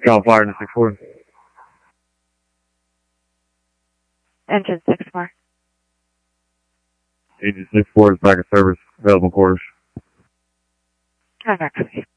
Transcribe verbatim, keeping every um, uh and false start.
Cal Fire to six four. Engine six four. Agent six four is back at service. Available quarters. Contact.